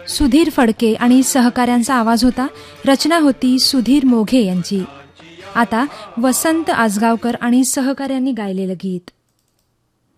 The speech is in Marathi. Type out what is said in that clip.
सुधीर फडके आणि सहकाऱ्यांचा आवाज होता. रचना होती सुधीर मोघे यांची. आता वसंत आसगावकर आणि सहकाऱ्यांनी गायलेलं गीत.